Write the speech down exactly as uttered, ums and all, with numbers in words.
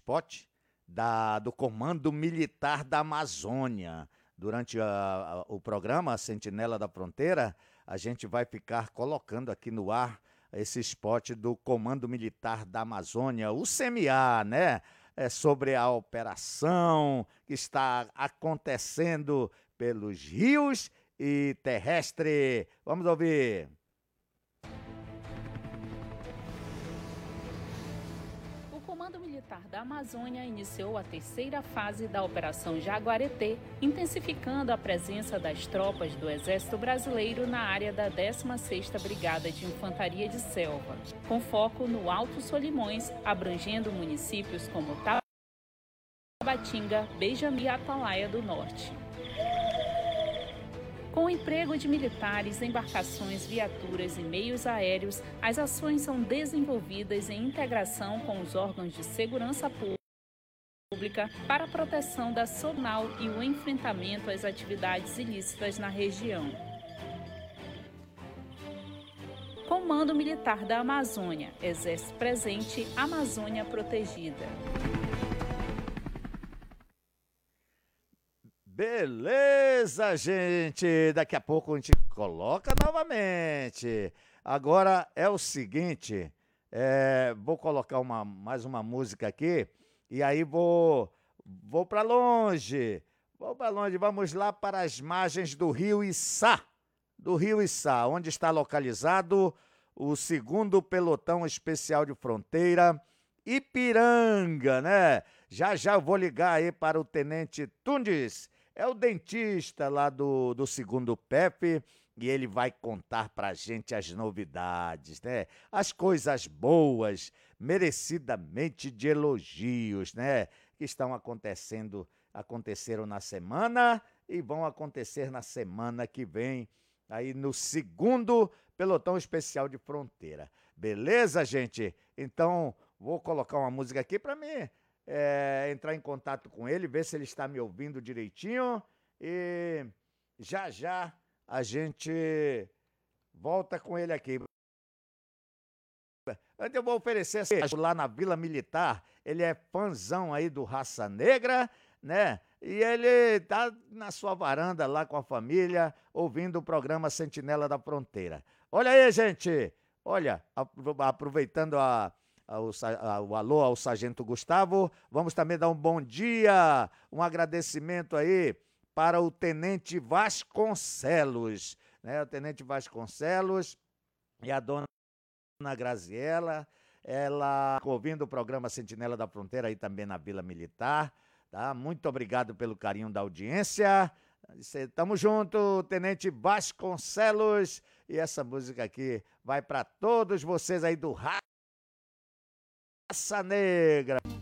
spot da, do Comando Militar da Amazônia. Durante a, a, o programa Sentinela da Fronteira, a gente vai ficar colocando aqui no ar esse spot do Comando Militar da Amazônia, o C M A, né? É sobre a operação que está acontecendo pelos rios e terrestre. Vamos ouvir. O Comando Militar da Amazônia iniciou a terceira fase da Operação Jaguareté, intensificando a presença das tropas do Exército Brasileiro na área da décima sexta Brigada de Infantaria de Selva, com foco no Alto Solimões, abrangendo municípios como Tabatinga, Benjamin e Atalaia do Norte. Com o emprego de militares, embarcações, viaturas e meios aéreos, as ações são desenvolvidas em integração com os órgãos de segurança pública para a proteção da SONAL e o enfrentamento às atividades ilícitas na região. Comando Militar da Amazônia, Exército presente, Amazônia protegida. Beleza, gente! Daqui a pouco a gente coloca novamente. Agora é o seguinte, é, vou colocar uma, mais uma música aqui e aí vou, vou para longe. Vou para longe, vamos lá para as margens do Rio Içá, do Rio Içá, onde está localizado o segundo Pelotão Especial de Fronteira, Ipiranga, né? Já já eu vou ligar aí para o Tenente Tundes. É o dentista lá do, do segundo P E F e ele vai contar pra gente as novidades, né? As coisas boas, merecidamente de elogios, né? Que estão acontecendo, aconteceram na semana e vão acontecer na semana que vem, aí no segundo Pelotão Especial de Fronteira. Beleza, gente? Então, vou colocar uma música aqui pra mim. É, entrar em contato com ele, ver se ele está me ouvindo direitinho e já já a gente volta com ele aqui. Antes eu vou oferecer lá na Vila Militar, ele é fãzão aí do Raça Negra, né? E ele tá na sua varanda lá com a família, ouvindo o programa Sentinela da Fronteira. Olha aí, gente! Olha, aproveitando a O, o alô ao Sargento Gustavo, vamos também dar um bom dia, um agradecimento aí para o Tenente Vasconcelos, né? O Tenente Vasconcelos e a dona Graziela, ela ouvindo o programa Sentinela da Fronteira aí também na Vila Militar, tá? Muito obrigado pelo carinho da audiência. Tamo junto, Tenente Vasconcelos, e essa música aqui vai para todos vocês aí do Raça Negra.